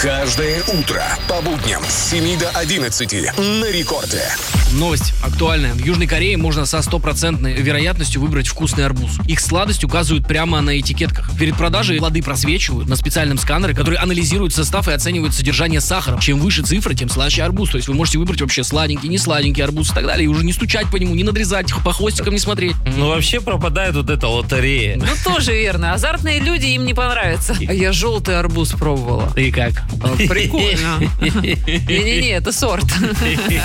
Каждое утро по будням с 7 до 11 на Рекорде. Новость актуальная. В Южной Корее можно со 100% вероятностью выбрать вкусный арбуз. Их сладость указывают прямо на этикетках. Перед продажей плоды просвечивают на специальном сканере, который анализирует состав и оценивает содержание сахара. Чем выше цифры, тем слаще арбуз. То есть вы можете выбрать вообще сладенький, не сладенький арбуз и так далее. И уже не стучать по нему, не надрезать, по хвостикам не смотреть. Ну, вообще пропадает вот эта лотерея. Ну, тоже верно. Азартные люди, им не понравится. А я желтый арбуз пробовала. И как? Прикольно. Не-не-не, это сорт.